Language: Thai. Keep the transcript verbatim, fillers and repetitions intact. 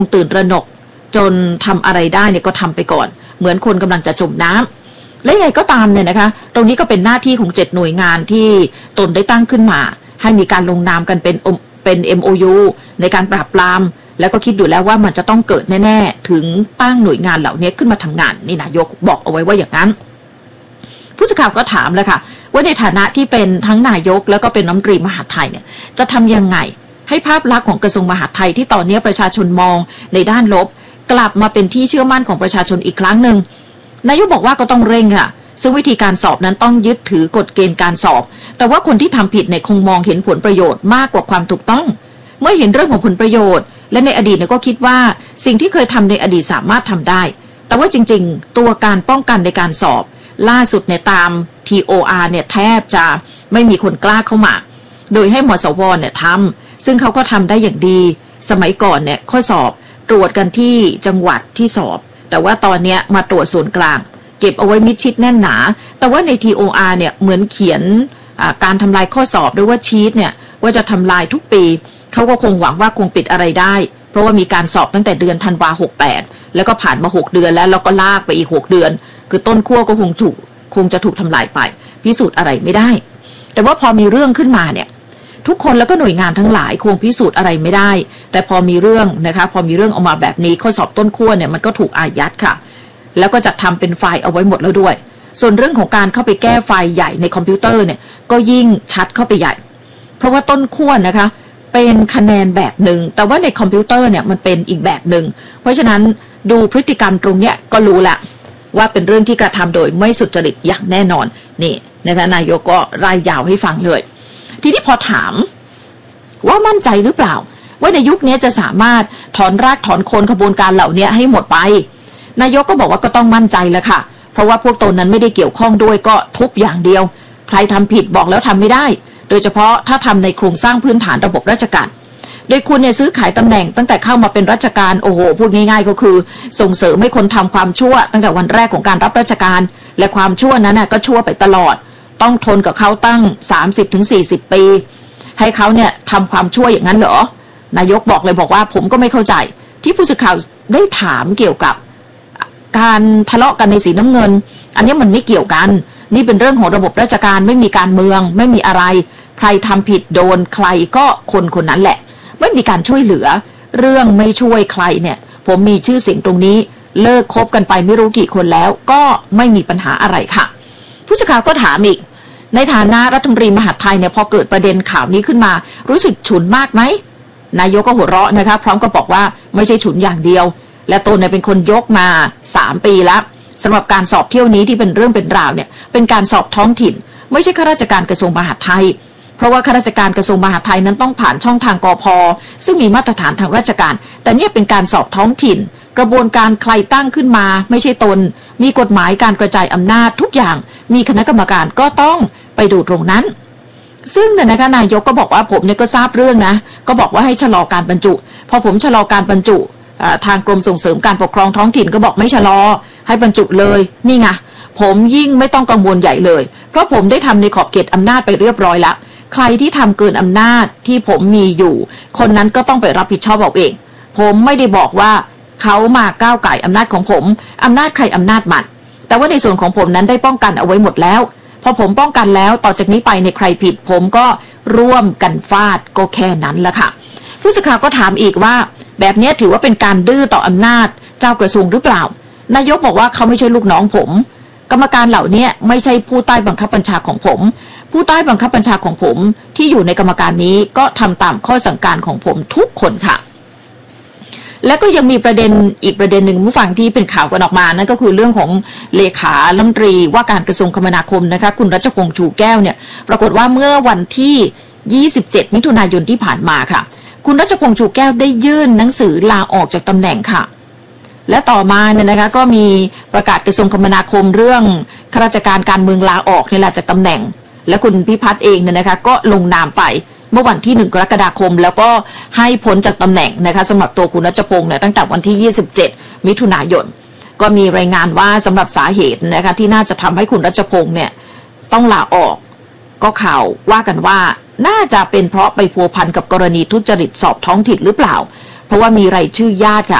ตื่นตระหนกจนทำอะไรได้เนี่ยก็ทำไปก่อนเหมือนคนกำลังจะจมน้ำและยังไงก็ตามเนี่ยนะคะตรงนี้ก็เป็นหน้าที่ของเจ็ดหน่วยงานที่ตนได้ตั้งขึ้นมาให้มีการลงนามกันเป็นเป็น เอ็ม โอ ยู ในการปราบปรามแล้วก็คิดอยู่แล้วว่ามันจะต้องเกิดแน่ๆถึงตั้งหน่วยงานเหล่านี้ขึ้นมาทำงานนี่นายกบอกเอาไว้ว่าอย่างนั้นผู้สื่อข่าวก็ถามเลยค่ะว่าในฐานะที่เป็นทั้งนายกแล้วก็เป็นรัฐมนตรีมหาดไทยเนี่ยจะทำยังไงให้ภาพลักษณ์ของกระทรวงมหาดไทยที่ตอนนี้ประชาชนมองในด้านลบกลับมาเป็นที่เชื่อมั่นของประชาชนอีกครั้งหนึ่งนายกบอกว่าก็ต้องเร่งค่ะซึ่งวิธีการสอบนั้นต้องยึดถือกฎเกณฑ์การสอบแต่ว่าคนที่ทำผิดเนี่ยคงมองเห็นผลประโยชน์มากกว่าความถูกต้องเมื่อเห็นเรื่องของผลประโยชน์และในอดีตเนี่ยก็คิดว่าสิ่งที่เคยทำในอดีตสามารถทำได้แต่ว่าจริงๆตัวการป้องกันในการสอบล่าสุดเนี่ยตาม ที โอ อาร์ เนี่ยแทบจะไม่มีคนกล้าเข้ามาโดยให้มสวเนี่ยทำซึ่งเขาก็ทำได้อย่างดีสมัยก่อนเนี่ยข้อสอบตรวจกันที่จังหวัดที่สอบแต่ว่าตอนนี้มาตรวจส่วนกลางเก็บเอาไว้มิดชิดแน่นหนาแต่ว่าใน ที โอ อาร์ เนี่ยเหมือนเขียนการทำลายข้อสอบด้วยว่าชีทเนี่ยว่าจะทำลายทุกปีเขาก็คงหวังว่าคงปิดอะไรได้เพราะว่ามีการสอบตั้งแต่เดือนธันวาหกแปดแล้วก็ผ่านมาหกเดือนแล้วแล้วก็ลากไปอีกหกเดือนคือต้นขั้วก็คงถูกคงจะถูกทำลายไปพิสูจน์อะไรไม่ได้แต่ว่าพอมีเรื่องขึ้นมาเนี่ยทุกคนแล้วก็หน่วยงานทั้งหลายคงพิสูจน์อะไรไม่ได้แต่พอมีเรื่องนะคะพอมีเรื่องออกมาแบบนี้ข้อสอบต้นขั้วเนี่ยมันก็ถูกอายัดค่ะแล้วก็จัดทำเป็นไฟล์เอาไว้หมดแล้วด้วยส่วนเรื่องของการเข้าไปแก้ไฟล์ใหญ่ในคอมพิวเตอร์เนี่ยก็ยิ่งชัดเข้าไปใหญ่เพราะว่าต้นขั้วนะคะเป็นคะแนนแบบหนึ่งแต่ว่าในคอมพิวเตอร์เนี่ยมันเป็นอีกแบบหนึ่งเพราะฉะนั้นดูพฤติกรรมตรงเนี้ยก็รู้ละว่าเป็นเรื่องที่กระทำโดยไม่สุจริตอย่างแน่นอนนี่นะคะนายกก็รายยาวให้ฟังเลยทีนี้พอถามว่ามั่นใจหรือเปล่าว่าในยุคนี้จะสามารถถอนรากถอนโคนขบวนการเหล่านี้ให้หมดไปนายกก็บอกว่าก็ต้องมั่นใจแล้วค่ะเพราะว่าพวกตนนั้นไม่ได้เกี่ยวข้องด้วยก็ทุบอย่างเดียวใครทำผิดบอกแล้วทำไม่ได้โดยเฉพาะถ้าทำในโครงสร้างพื้นฐานระบบราชการโดยคุณเนี่ยซื้อขายตำแหน่งตั้งแต่เข้ามาเป็นราชการโอ้โหพูดง่ายๆก็คือส่งเสริมให้คนทำความชั่วตั้งแต่วันแรกของการรับราชการและความชั่วนั้นน่ะก็ชั่วไปตลอดต้องทนกับเขาตั้ง สามสิบถึงสี่สิบ ปีให้เขาเนี่ยทำความชั่วอย่างนั้นเหรอนายกบอกเลยบอกว่าผมก็ไม่เข้าใจที่ผู้สื่อข่าวได้ถามเกี่ยวกับการทะเลาะกันในสีน้ำเงินอันนี้มันไม่เกี่ยวกันนี่เป็นเรื่องของระบบราชการไม่มีการเมืองไม่มีอะไรใครทำผิดโดนใครก็คนคนนั้นแหละไม่มีการช่วยเหลือเรื่องไม่ช่วยใครเนี่ยผมมีชื่อเสียงตรงนี้เลิกคบกันไปไม่รู้กี่คนแล้วก็ไม่มีปัญหาอะไรค่ะผู้สื่อข่าวก็ถามอีกในฐานะรัฐมนตรีมหาดไทยเนี่ยพอเกิดประเด็นข่าวนี้ขึ้นมารู้สึกฉุนมากไหมนายกก็หัวเราะนะคะพร้อมกับบอกว่าไม่ใช่ฉุนอย่างเดียวและตนเนี่ยเป็นคนยกมาสามปีแล้วสำหรับการสอบเที่ยวนี้ที่เป็นเรื่องเป็นราวเนี่ยเป็นการสอบท้องถิ่นไม่ใช่ข้าราชการกระทรวงมหาดไทยเพราะว่าข้าราชการกระทรวงมหาดไทยนั้นต้องผ่านช่องทางกพ.ซึ่งมีมาตรฐานทางราชการแต่เนี่ยเป็นการสอบท้องถิ่นกระบวนการใครตั้งขึ้นมาไม่ใช่ตนมีกฎหมายการกระจายอำนาจทุกอย่างมีคณะกรรมการก็ต้องไปดูตรงนั้นซึ่งเนี่ยนะคะนายกก็บอกว่าผมเนี่ยก็ทราบเรื่องนะก็บอกว่าให้ชะลอการบรรจุพอผมชะลอการบรรจุทางกรมส่งเสริมการปกครองท้องถิ่นก็บอกไม่ชะลอให้บรรจุเลยนี่ไงผมยิ่งไม่ต้องกังวลใหญ่เลยเพราะผมได้ทำในขอบเขตอำนาจไปเรียบร้อยแล้วใครที่ทำเกินอำนาจที่ผมมีอยู่คนนั้นก็ต้องไปรับผิดชอบเอาเองผมไม่ได้บอกว่าเขามาก้าวไก่อำนาจของผมอำนาจใครอำนาจมันแต่ว่าในส่วนของผมนั้นได้ป้องกันเอาไว้หมดแล้วพอผมป้องกันแล้วต่อจากนี้ไปในใครผิดผมก็ร่วมกันฟาดก็แค่นั้นแหละค่ะผู้สื่อข่าวก็ถามอีกว่าแบบนี้ถือว่าเป็นการดื้อต่ออำนาจเจ้ากระทรวงหรือเปล่านายกบอกว่าเขาไม่ใช่ลูกน้องผมกรรมการเหล่านี้ไม่ใช่ผู้ใต้บังคับบัญชาของผมผู้ใต้บังคับบัญชาของผมที่อยู่ในกรรมการนี้ก็ทำตามข้อสั่งการของผมทุกคนค่ะและก็ยังมีประเด็นอีกประเด็นหนึ่งผู้ฟังที่เป็นข่าวกันออกมานั่นก็คือเรื่องของเลขารัฐมนตรีว่าการกระทรวงคมนาคมนะคะคุณรัชพงษ์ชูแก้วเนี่ยปรากฏว่าเมื่อวันที่ยี่สิบเจ็ดมิถุนายนที่ผ่านมาค่ะคุณรัชพงษ์ชูแก้วได้ยื่นหนังสือลาออกจากตำแหน่งค่ะและต่อมาเนี่ยนะคะก็มีประกาศกระทรวงคมนาคมเรื่องข้าราชการการเมืองลาออกเนี่ยแหละจากตำแหน่งและคุณพิพัฒน์เองเนี่ยนะคะก็ลงนามไปเมื่อวันที่หนึ่งกรกฎาคมแล้วก็ให้พ้นจากตำแหน่งนะคะสำหรับตัวคุณรัชพงษ์เนี่ยตั้งแต่วันที่ยี่สิบเจ็ดมิถุนายนก็มีรายงานว่าสำหรับสาเหตุนะคะที่น่าจะทำให้คุณรัชพงษ์เนี่ยต้องลาออกก็ข่าวว่ากันว่าน่าจะเป็นเพราะไปพัวพันกับกรณีทุจริตสอบท้องถิ่นหรือเปล่าเพราะว่ามีรายชื่อญาติค่ะ